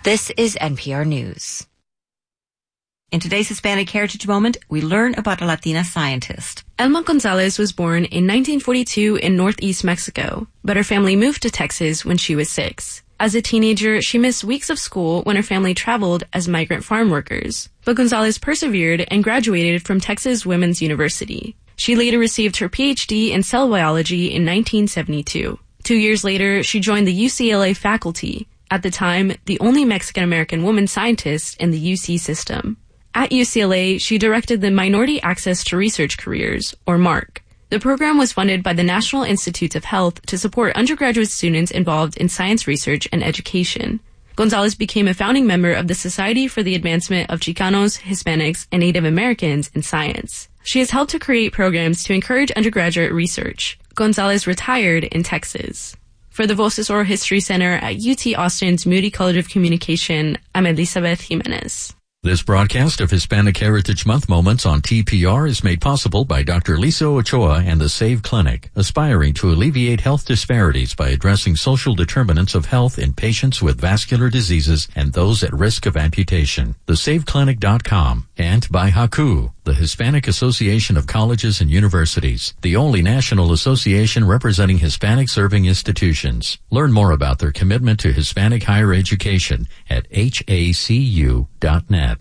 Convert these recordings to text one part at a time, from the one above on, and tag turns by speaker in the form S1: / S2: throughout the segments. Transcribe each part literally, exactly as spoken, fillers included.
S1: This is N P R News.
S2: In today's Hispanic Heritage Moment, we learn about a Latina scientist.
S3: Elma Gonzalez was born in nineteen forty-two in northeast Mexico, but her family moved to Texas when she was six. As a teenager, she missed weeks of school when her family traveled as migrant farm workers. But Gonzalez persevered and graduated from Texas Women's University. She later received her P H D in cell biology in nineteen seventy-two. Two years later, she joined the U C L A faculty, at the time, the only Mexican-American woman scientist in the U C system. At U C L A, she directed the Minority Access to Research Careers, or MARC. The program was funded by the National Institutes of Health to support undergraduate students involved in science research and education. Gonzalez became a founding member of the Society for the Advancement of Chicanos, Hispanics, and Native Americans in Science. She has helped to create programs to encourage undergraduate research. Gonzalez retired in Texas. For the Voces Oral History Center at U T Austin's Moody College of Communication, I'm Elizabeth Jimenez.
S4: This broadcast of Hispanic Heritage Month Moments on T P R is made possible by Doctor Lisa Ochoa and the SAVE Clinic, aspiring to alleviate health disparities by addressing social determinants of health in patients with vascular diseases and those at risk of amputation. the save clinic dot com, and by HACU, the Hispanic Association of Colleges and Universities, the only national association representing Hispanic serving institutions. Learn more about their commitment to Hispanic higher education at H A C U dot net.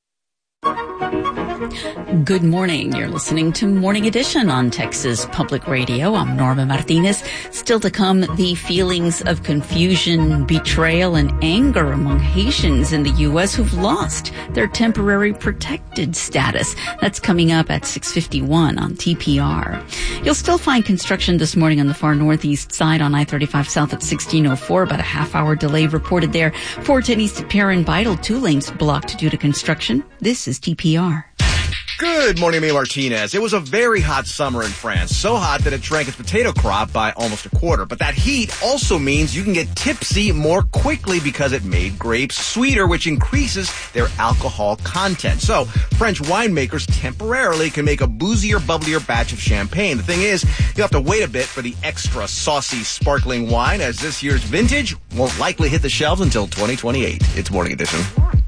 S5: Good morning. You're listening to Morning Edition on Texas Public Radio. I'm Norma Martinez. Still to come, the feelings of confusion, betrayal, and anger among Haitians in the U S who've lost their temporary protected status. That's coming up at six fifty-one on T P R. You'll still find construction this morning on the far northeast side on I thirty-five south at sixteen oh four. About a half-hour delay reported there. four ten east at Perrin Vital, two lanes blocked due to construction. This is T P R.
S6: Good morning, May Martinez. It was a very hot summer in France, so hot that it shrank its potato crop by almost a quarter. But that heat also means you can get tipsy more quickly because it made grapes sweeter, which increases their alcohol content. So French winemakers temporarily can make a boozier, bubblier batch of champagne. The thing is, you have to wait a bit for the extra saucy, sparkling wine, as this year's vintage won't likely hit the shelves until twenty twenty-eight. It's Morning Edition.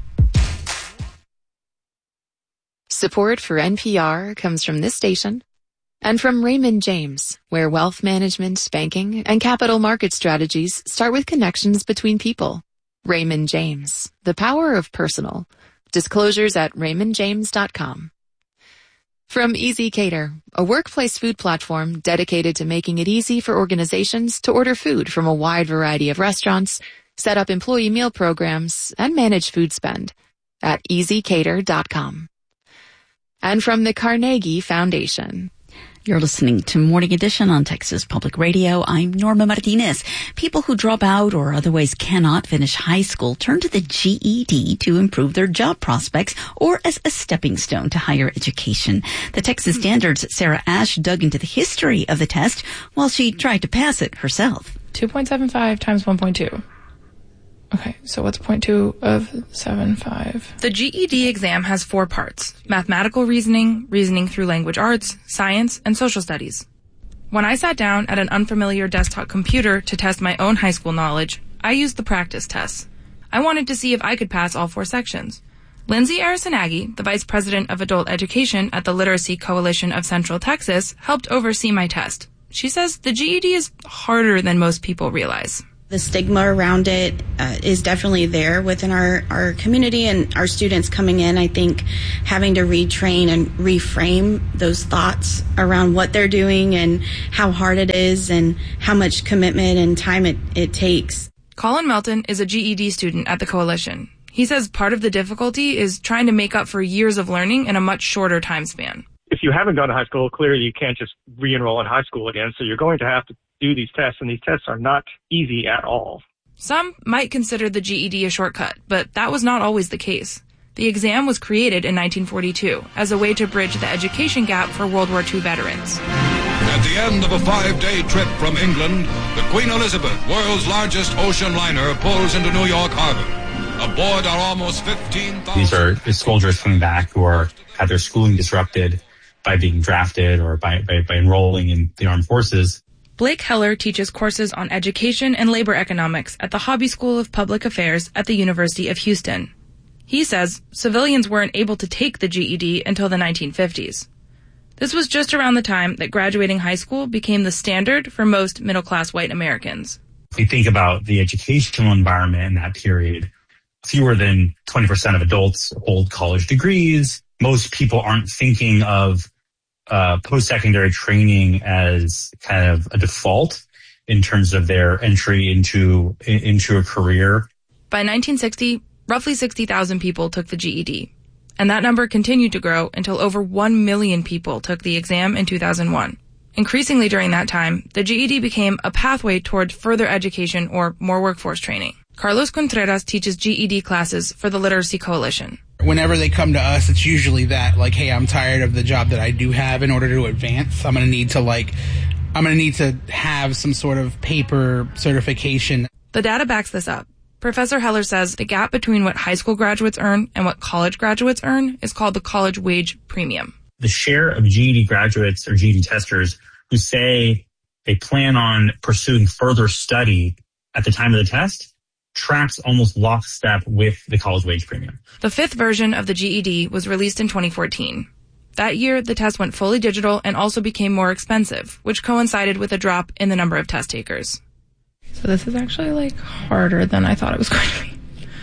S7: Support for N P R comes from this station and from Raymond James, where wealth management, banking, and capital market strategies start with connections between people. Raymond James, the power of personal. Disclosures at raymond james dot com. From Easy Cater, a workplace food platform dedicated to making it easy for organizations to order food from a wide variety of restaurants, set up employee meal programs, and manage food spend at easy cater dot com. And from the Carnegie Foundation.
S5: You're listening to Morning Edition on Texas Public Radio. I'm Norma Martinez. People who drop out or otherwise cannot finish high school turn to the G E D to improve their job prospects or as a stepping stone to higher education. The Texas Standard's Sarah Ash dug into the history of the test while she tried to pass it herself.
S8: two point seven five times one point two. Okay, so what's point two of seven five?
S9: The G E D exam has four parts: mathematical reasoning, reasoning through language arts, science, and social studies. When I sat down at an unfamiliar desktop computer to test my own high school knowledge, I used the practice tests. I wanted to see if I could pass all four sections. Lindsay Arison-Aggie, the vice president of adult education at the Literacy Coalition of Central Texas, helped oversee my test. She says the G E D is harder than most people realize.
S10: The stigma around it uh, is definitely there within our, our community and our students coming in. I think having to retrain and reframe those thoughts around what they're doing and how hard it is and how much commitment and time it, it takes.
S9: Colin Melton is a G E D student at the Coalition. He says part of the difficulty is trying to make up for years of learning in a much shorter time span.
S11: If you haven't gone to high school, clearly you can't just re-enroll in high school again, so you're going to have to do these tests, and these tests are not easy at all.
S9: Some might consider the G E D a shortcut, but that was not always the case. The exam was created in nineteen forty-two as a way to bridge the education gap for World War Two veterans.
S12: At the end of a five-day trip from England, the Queen Elizabeth, world's largest ocean liner, pulls into New York Harbor. Aboard are almost fifteen thousand...
S13: These are soldiers coming back who are had their schooling disrupted by being drafted or by, by, by enrolling in the armed forces.
S9: Blake Heller teaches courses on education and labor economics at the Hobby School of Public Affairs at the University of Houston. He says civilians weren't able to take the G E D until the nineteen fifties. This was just around the time that graduating high school became the standard for most middle-class white Americans.
S13: If you think about the educational environment in that period, fewer than twenty percent of adults hold college degrees. Most people aren't thinking of uh, post-secondary training as kind of a default in terms of their entry into into a career.
S9: By nineteen sixty, roughly sixty thousand people took the G E D, and that number continued to grow until over one million people took the exam in two thousand one. Increasingly during that time, the G E D became a pathway toward further education or more workforce training. Carlos Contreras teaches G E D classes for the Literacy Coalition.
S14: Whenever they come to us, it's usually that, like, hey, I'm tired of the job that I do have. In order to advance, I'm going to need to, like, I'm going to need to have some sort of paper certification.
S9: The data backs this up. Professor Heller says the gap between what high school graduates earn and what college graduates earn is called the college wage premium.
S13: The share of G E D graduates or G E D testers who say they plan on pursuing further study at the time of the test tracks almost lockstep with the college wage premium.
S9: The fifth version of the G E D was released in twenty fourteen. That year, the test went fully digital and also became more expensive, which coincided with a drop in the number of test takers.
S8: So this is actually, like, harder than I thought it was going to be.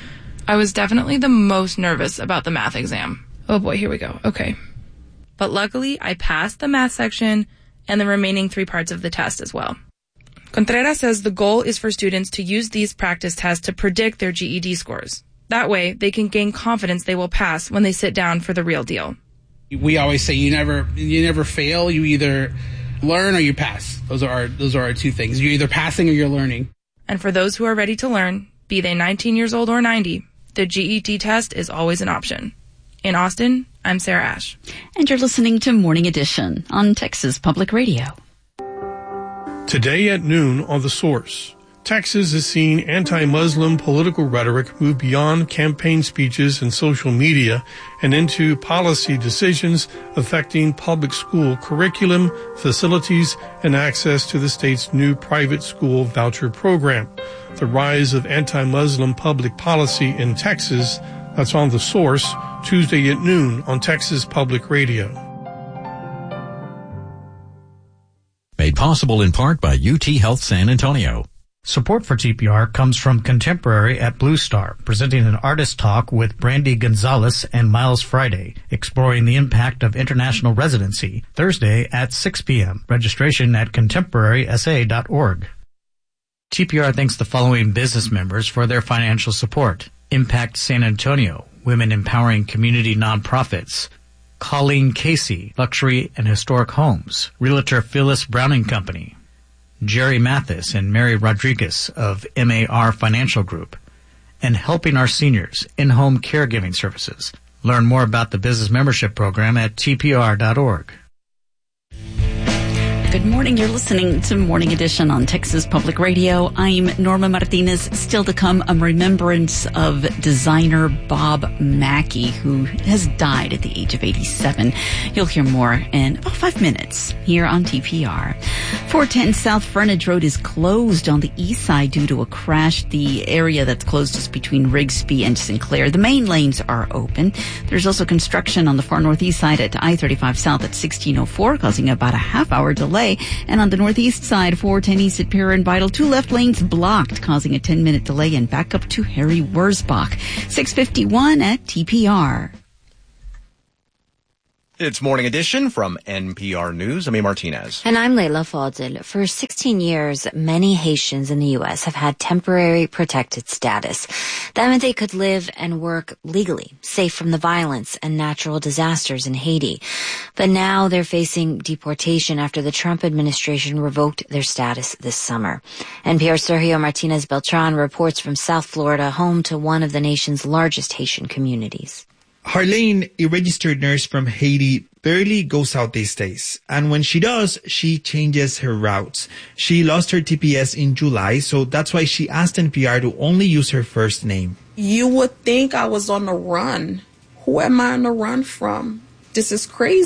S9: I was definitely the most nervous about the math exam.
S8: Oh boy, here we go. Okay.
S9: But luckily, I passed the math section and the remaining three parts of the test as well. Contreras says the goal is for students to use these practice tests to predict their G E D scores. That way, they can gain confidence they will pass when they sit down for the real deal.
S14: We always say you never you never fail. You either learn or you pass. Those are our, those are our two things. You're either passing or you're learning.
S9: And for those who are ready to learn, be they nineteen years old or ninety, the G E D test is always an option. In Austin, I'm Sarah Ash.
S5: And you're listening to Morning Edition on Texas Public Radio.
S15: Today at noon on The Source, Texas is seeing anti-Muslim political rhetoric move beyond campaign speeches and social media and into policy decisions affecting public school curriculum, facilities, and access to the state's new private school voucher program. The rise of anti-Muslim public policy in Texas, that's on The Source, Tuesday at noon on Texas Public Radio.
S4: Made possible in part by U T Health San Antonio.
S16: Support for T P R comes from Contemporary at Blue Star, presenting an artist talk with Brandy Gonzalez and Miles Friday, exploring the impact of international residency, Thursday at six p.m. Registration at contemporary s a dot org. T P R thanks the following business members for their financial support. Impact San Antonio, women empowering community nonprofits. Colleen Casey, Luxury and Historic Homes. Realtor Phyllis Browning Company. Jerry Mathis and Mary Rodriguez of M A R Financial Group. And Helping Our Seniors, in-home caregiving services. Learn more about the business membership program at t p r dot org.
S5: Good morning. You're listening to Morning Edition on Texas Public Radio. I'm Norma Martinez. Still to come, a remembrance of designer Bob Mackie, who has died at the age of eighty-seven. You'll hear more in about five minutes here on T P R. four ten South Frontage Road is closed on the east side due to a crash. The area that's closed is between Rigsby and Sinclair. The main lanes are open. There's also construction on the far northeast side at I thirty-five South at sixteen oh four, causing about a half-hour delay. And on the northeast side, four ten East at Pier and Vital, two left lanes blocked, causing a ten-minute delay and back up to Harry Wurzbach. six fifty-one at T P R.
S6: It's Morning Edition from N P R News. I'm A. Martinez.
S1: And I'm Leila Fadel. For sixteen years, many Haitians in the U S have had temporary protected status. That meant they could live and work legally, safe from the violence and natural disasters in Haiti. But now they're facing deportation after the Trump administration revoked their status this summer. N P R's Sergio Martinez Beltran reports from South Florida, home to one of the nation's largest Haitian communities.
S17: Harlene, a registered nurse from Haiti, barely goes out these days. And when she does, she changes her routes. She lost her T P S in July, so that's why she asked N P R to only use her first name.
S18: You would think I was on the run. Who am I on the run from? This is crazy.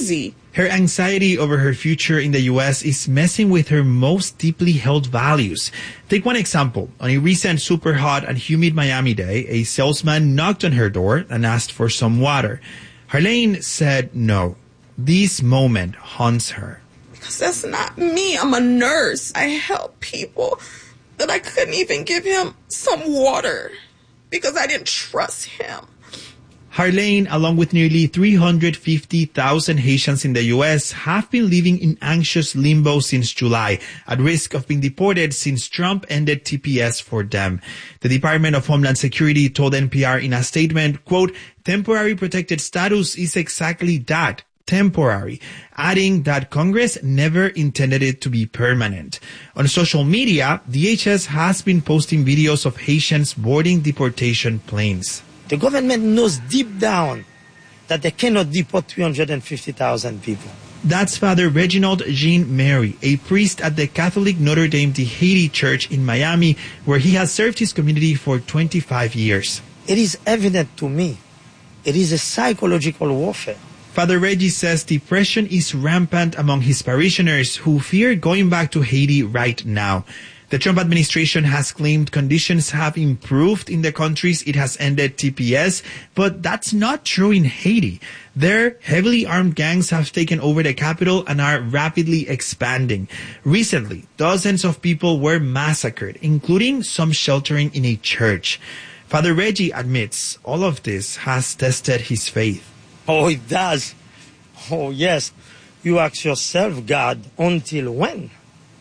S17: Her anxiety over her future in the U S is messing with her most deeply held values. Take one example. On a recent super hot and humid Miami day, a salesman knocked on her door and asked for some water. Harlene said no. This moment haunts her.
S18: Because that's not me. I'm a nurse. I help people that I couldn't even give him some water because I didn't trust him.
S17: Harlene, along with nearly three hundred fifty thousand Haitians in the U S, have been living in anxious limbo since July, at risk of being deported since Trump ended T P S for them. The Department of Homeland Security told N P R in a statement, quote, temporary protected status is exactly that, temporary, adding that Congress never intended it to be permanent. On social media, D H S has been posting videos of Haitians boarding deportation planes.
S19: The government knows deep down that they cannot deport three hundred fifty thousand people.
S17: That's Father Reginald Jean Mary, a priest at the Catholic Notre Dame de Haiti Church in Miami, where he has served his community for twenty-five years.
S19: It is evident to me. It is a psychological warfare.
S17: Father Reggie says depression is rampant among his parishioners who fear going back to Haiti right now. The Trump administration has claimed conditions have improved in the countries it has ended T P S, but that's not true in Haiti. There, heavily armed gangs have taken over the capital and are rapidly expanding. Recently, dozens of people were massacred, including some sheltering in a church. Father Reggie admits all of this has tested his faith.
S19: Oh, it does. Oh, yes. You ask yourself, God, until when?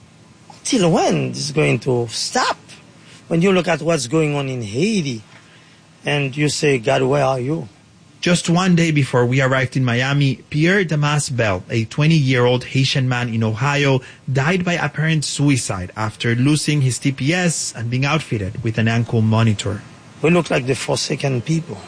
S19: Till when this is going to stop? When you look at what's going on in Haiti and you say, God, where are you?
S17: Just one day before we arrived in Miami, Pierre Damas Bell, a twenty-year-old Haitian man in Ohio, died by apparent suicide after losing his T P S and being outfitted with an ankle monitor.
S19: We look like the forsaken people.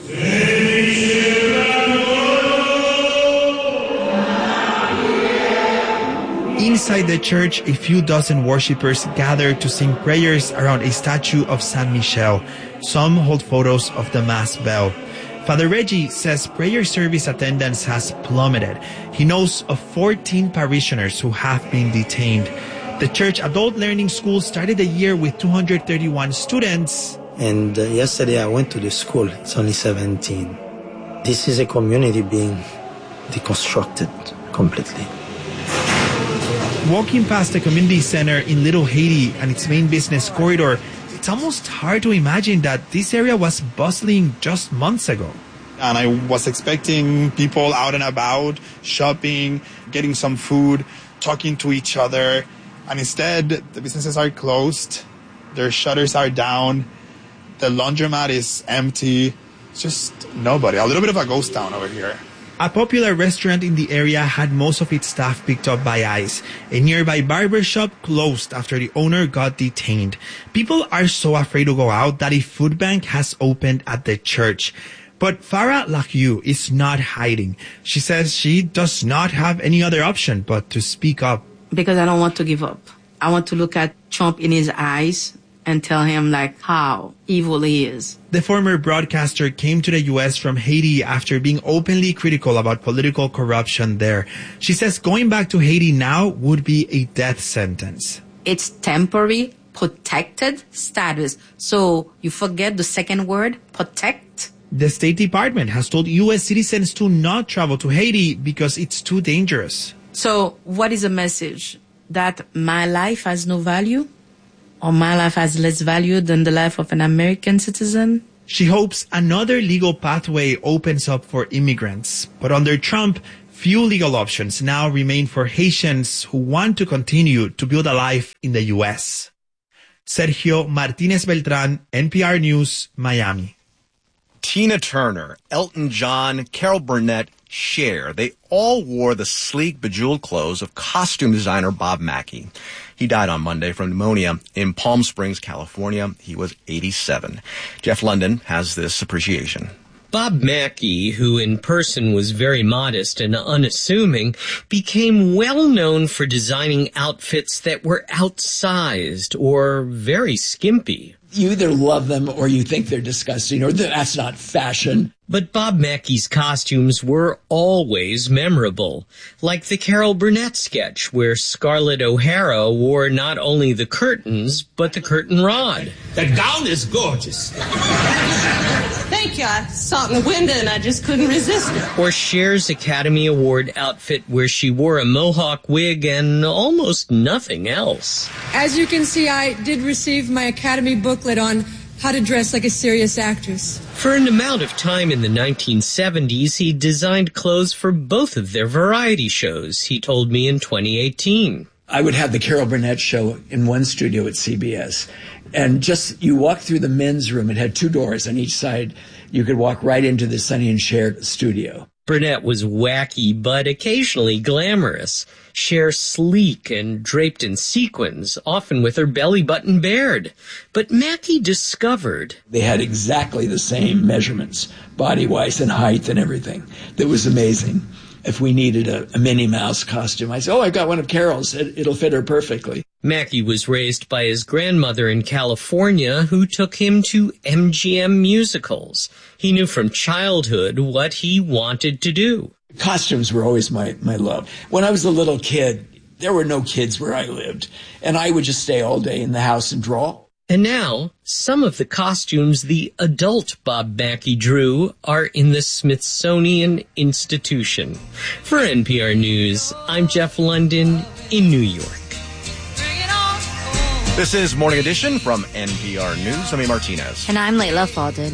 S17: Inside the church, a few dozen worshippers gather to sing prayers around a statue of Saint Michel. Some hold photos of the Mass bell. Father Reggie says prayer service attendance has plummeted. He knows of fourteen parishioners who have been detained. The church adult learning school started the year with two hundred thirty-one students.
S19: And uh, yesterday I went to the school. It's only seventeen. This is a community being deconstructed completely.
S17: Walking past the community center in Little Haiti and its main business corridor, it's almost hard to imagine that this area was bustling just months ago.
S20: And I was expecting people out and about, shopping, getting some food, talking to each other. And instead, the businesses are closed, their shutters are down, the laundromat is empty. It's just nobody. A little bit of a ghost town over here.
S17: A popular restaurant in the area had most of its staff picked up by ICE. A nearby barber shop closed after the owner got detained. People are so afraid to go out that a food bank has opened at the church. But Farah Lakiu is not hiding. She says she does not have any other option but to speak up.
S21: Because I don't want to give up. I want to look at Trump in his eyes and tell him like how evil he is.
S17: The former broadcaster came to the U S from Haiti after being openly critical about political corruption there. She says going back to Haiti now would be a death sentence.
S21: It's temporary protected status. So you forget the second word, protect.
S17: The State Department has told U S citizens to not travel to Haiti because it's too dangerous.
S21: So what is the message? That my life has no value? Or my life has less value than the life of an American citizen?
S17: She hopes another legal pathway opens up for immigrants. But under Trump, few legal options now remain for Haitians who want to continue to build a life in the U S. Sergio Martinez Beltran, N P R News, Miami.
S6: Tina Turner, Elton John, Carol Burnett, Cher, they all wore the sleek, bejeweled clothes of costume designer Bob Mackie. He died on Monday from pneumonia in Palm Springs, California. He was eighty-seven. Jeff London has this appreciation.
S22: Bob Mackie, who in person was very modest and unassuming, became well known for designing outfits that were outsized or very skimpy.
S2: You either love them or you think they're disgusting or that's not fashion.
S22: But Bob Mackey's costumes were always memorable, like the Carol Burnett sketch where Scarlett O'Hara wore not only the curtains, but the curtain rod.
S3: That gown is gorgeous.
S23: Thank you. I saw it in the window and I just couldn't resist it.
S22: Or Cher's Academy Award outfit where she wore a mohawk wig and almost nothing else.
S24: As you can see, I did receive my Academy booklet on how to dress like a serious actress.
S22: For an amount of time in the nineteen seventies, he designed clothes for both of their variety shows, he told me in twenty eighteen.
S2: I would have the Carol Burnett show in one studio at C B S. And just, you walk through the men's room, it had two doors on each side. You could walk right into the Sonny and Cher studio.
S22: Burnett was wacky, but occasionally glamorous. Cher sleek and draped in sequins, often with her belly button bared. But Mackey discovered
S2: they had exactly the same measurements, body-wise and height and everything. That was amazing. If we needed a, a Minnie Mouse costume, I said, oh, I've got one of Carol's. It, it'll fit her perfectly.
S22: Mackey was raised by his grandmother in California, who took him to M G M musicals. He knew from childhood what he wanted to do.
S2: Costumes were always my, my love. When I was a little kid, there were no kids where I lived, and I would just stay all day in the house and draw.
S22: And now, some of the costumes the adult Bob Mackey drew are in the Smithsonian Institution. For N P R News, I'm Jeff London in New York.
S6: This is Morning Edition from N P R News. I'm A. Martinez.
S1: And I'm Layla Fadel.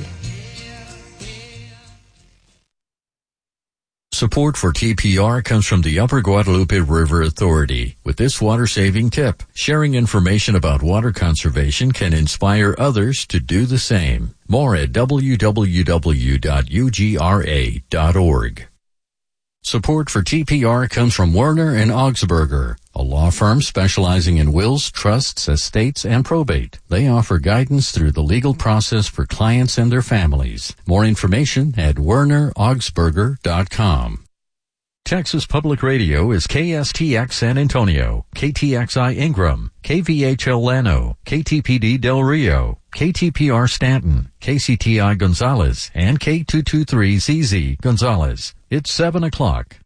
S4: Support for T P R comes from the Upper Guadalupe River Authority. With this water-saving tip, sharing information about water conservation can inspire others to do the same. More at w w w dot u g r a dot org. Support for T P R comes from Werner and Augsburger, a law firm specializing in wills, trusts, estates, and probate. They offer guidance through the legal process for clients and their families. More information at werner augsburger dot com. Texas Public Radio is K S T X San Antonio, K T X I Ingram, K V H L Llano, K T P D Del Rio, K T P R Stanton, K C T I Gonzales, and K two two three Z Z Gonzales. It's seven o'clock.